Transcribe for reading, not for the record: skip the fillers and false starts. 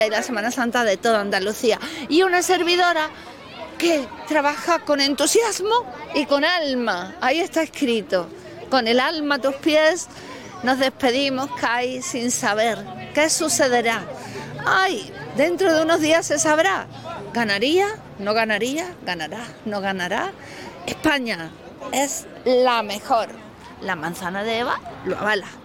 y la Semana Santa de toda Andalucía. Y una servidora que trabaja con entusiasmo y con alma. Ahí está escrito, con el alma a tus pies nos despedimos, CAI, sin saber qué sucederá. Ay, dentro de unos días se sabrá. ¿Ganaría? ¿No ganaría? ¿Ganará? ¿No ganará? España es la mejor. La manzana de Eva lo avala.